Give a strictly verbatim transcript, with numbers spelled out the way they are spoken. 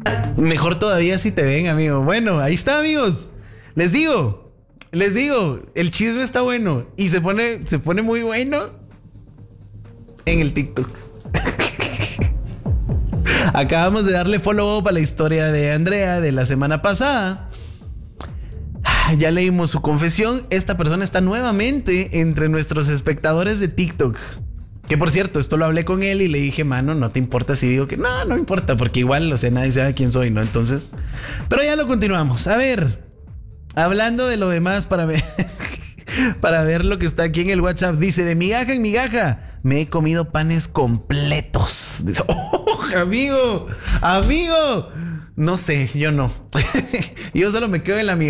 Mejor todavía si te ven, amigo. Bueno, ahí está, amigos. Les digo, les digo, el chisme está bueno y se pone, se pone muy bueno en el TikTok. Acabamos de darle follow up a la historia de Andrea de la semana pasada. Ya leímos su confesión. Esta persona está nuevamente entre nuestros espectadores de TikTok. Que por cierto, esto lo hablé con él y le dije, mano, no te importa si digo que no, no importa, porque igual, o sea, nadie sabe quién soy, ¿no? Entonces, pero ya lo continuamos. A ver, hablando de lo demás para ver, para ver lo que está aquí en el WhatsApp. Dice, de migaja en migaja, me he comido panes completos. Dice, oh, amigo, amigo. No sé, yo no. Yo solo me quedo en la migaja.